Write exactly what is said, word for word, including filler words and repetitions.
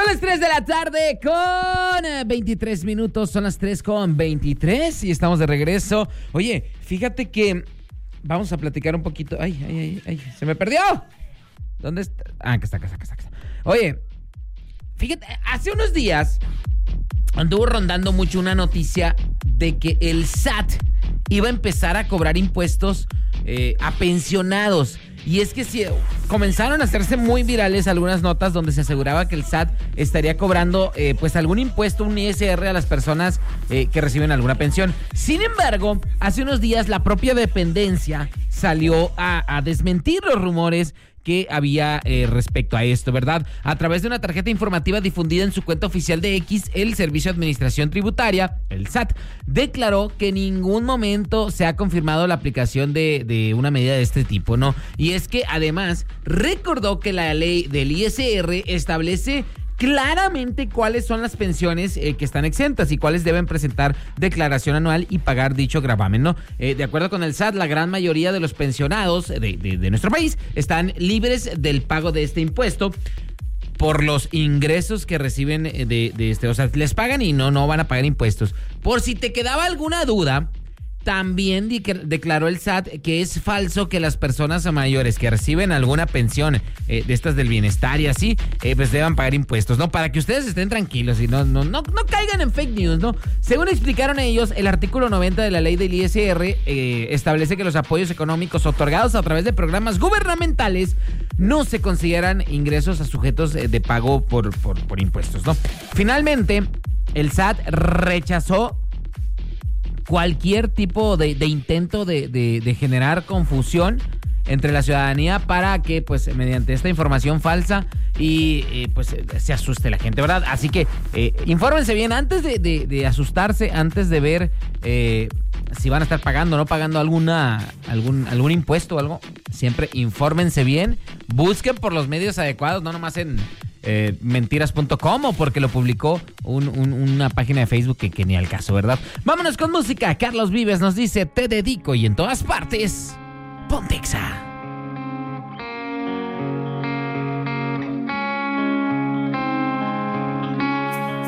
las tres de la tarde con veintitrés minutos. Son las tres con veintitrés y estamos de regreso. Oye, fíjate que vamos a platicar un poquito. Ay, ay, ay, ay, se me perdió. ¿Dónde está? Ah, acá está, acá está, acá está, acá está. Oye, fíjate, hace unos días anduvo rondando mucho una noticia de que el S A T iba a empezar a cobrar impuestos eh, a pensionados. Y es que sí, comenzaron a hacerse muy virales algunas notas donde se aseguraba que el S A T estaría cobrando eh, pues algún impuesto, un I S R a las personas eh, que reciben alguna pensión. Sin embargo, hace unos días la propia dependencia salió a, a desmentir los rumores que había eh, respecto a esto, ¿verdad? A través de una tarjeta informativa difundida en su cuenta oficial de X, el Servicio de Administración Tributaria, el S A T, declaró que en ningún momento se ha confirmado la aplicación de, de una medida de este tipo, ¿no? Y es que además recordó que la ley del I S R establece claramente cuáles son las pensiones eh, que están exentas y cuáles deben presentar declaración anual y pagar dicho gravamen, ¿no? Eh, de acuerdo con el S A T, la gran mayoría de los pensionados de, de, de nuestro país están libres del pago de este impuesto por los ingresos que reciben de, de este. O sea, les pagan y no, no van a pagar impuestos. Por si te quedaba alguna duda, también declaró el S A T que es falso que las personas mayores que reciben alguna pensión eh, de estas del bienestar y así, eh, pues deban pagar impuestos, ¿no? Para que ustedes estén tranquilos y no, no, no, no caigan en fake news, ¿no? Según explicaron ellos, el artículo noventa de la ley del I S R eh, establece que los apoyos económicos otorgados a través de programas gubernamentales no se consideran ingresos a sujetos de pago por, por, por impuestos, ¿no? Finalmente, el S A T rechazó cualquier tipo de, de intento de, de, de generar confusión entre la ciudadanía para que, pues, mediante esta información falsa y eh, pues se asuste la gente, ¿verdad? Así que eh, infórmense bien antes de, de, de asustarse, antes de ver eh, si van a estar pagando o no pagando alguna algún algún impuesto o algo. Siempre infórmense bien, busquen por los medios adecuados, no nomás en Eh, mentiras punto com o porque lo publicó un, un, una página de Facebook que, que ni al caso, ¿verdad? Vámonos con música. Carlos Vives nos dice: te dedico y en todas partes, Pontexa.